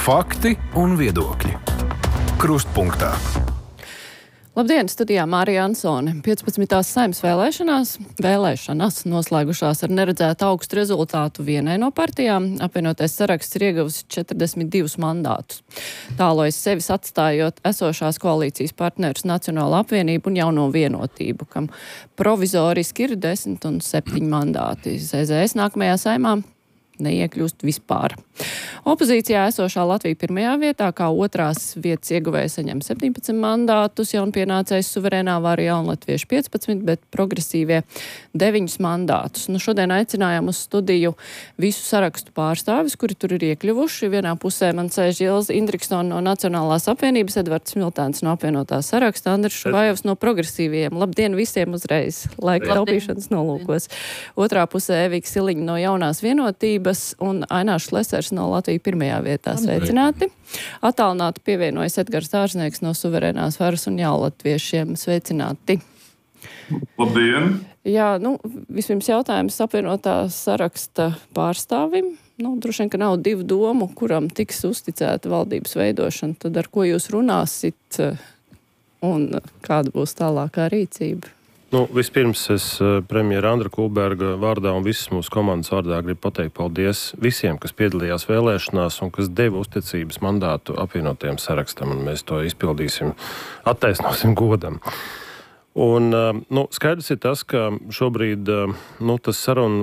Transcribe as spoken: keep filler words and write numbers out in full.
Fakti un viedokļi. Krustpunktā. Labdien, studijā Mārija Ansone. piecpadsmitās Saeimas vēlēšanās, vēlēšanas noslēgušās ar neredzētu augstu rezultātu vienai no partijām. Apvienotais saraksts ir ieguvis četrdesmit divus mandātus. Tālojas sevis atstājot esošās koalīcijas partnerus Nacionālo apvienību un Jauno vienotību, kam provizoriski ir desmit un septiņi mandāti. Z Z S nākamajā Saeimā neiekļūst vispār. Opozīcijā esošā Latvija pirmajā vietā, kā otrās vietas ieguvēja saņem septiņpadsmit mandātus, jaunpienācējs Suverēnā vara Jaunlatvieši piecpadsmit, bet progresīvie deviņus mandātus. Nu, šodien aicinājām uz studiju visu sarakstu pārstāvis, kuri tur ir iekļuvuši. Vienā pusē man sēž Ilze Indriksone no Nacionālās apvienības, Edvards Smiltēns no apvienotā saraksta, Andris Šuvājovs no progresīviem. Labdien visiem uzreiz, laika taupīšanas nolūkos. Otrā pusē Evika Siliņa no Jaunās vienotības un Ainārs Šlesers no Latvija pirmajā vietā. Sveicināti. Attālināti pievienojas Edgars Dārznieks no Suverēnās varas un Jaunlatviešiem. Sveicināti. Labdien! Jā, nu, vispirms jautājums apvienotā saraksta pārstāvim. Nu, droši vien, ka nav divu domu, kuram tiks uzticēta valdības veidošana. Tad ar ko jūs runāsit un kāda būs tālākā rīcība? Nu, vispirms es premjera Andra Kulberga vārdā un visas mūsu komandas vārdā gribu pateikt paldies visiem, kas piedalījās vēlēšanās un kas deva uzticības mandātu apvienotajam sarakstam, un mēs to izpildīsim, attaisnosim godam. Un, nu, skaidrs ir tas, ka šobrīd, nu, tas saruna